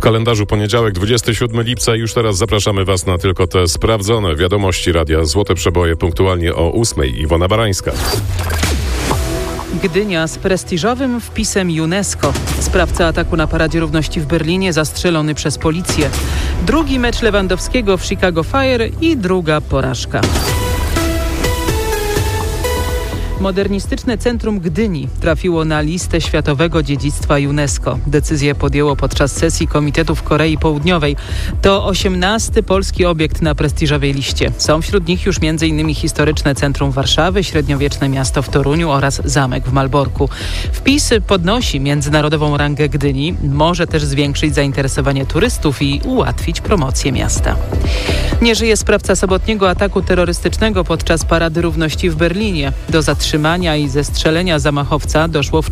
kalendarzu poniedziałek, 27 lipca. Już teraz zapraszamy Was na tylko te sprawdzone wiadomości Radia Złote Przeboje punktualnie o 8:00. Iwona Barańska. Gdynia z prestiżowym wpisem UNESCO. Sprawca ataku na Paradzie Równości w Berlinie zastrzelony przez policję. Drugi mecz Lewandowskiego w Chicago Fire i druga porażka. Modernistyczne centrum Gdyni trafiło na listę Światowego Dziedzictwa UNESCO. Decyzję podjęło podczas sesji Komitetu w Korei Południowej. To 18. polski obiekt na prestiżowej liście. Są wśród nich już m.in. historyczne centrum Warszawy, średniowieczne miasto w Toruniu oraz zamek w Malborku. Wpis podnosi międzynarodową rangę Gdyni, może też zwiększyć zainteresowanie turystów i ułatwić promocję miasta. Nie żyje sprawca sobotniego ataku terrorystycznego podczas Parady Równości w Berlinie. Do zatrzymania i zestrzelenia zamachowca doszło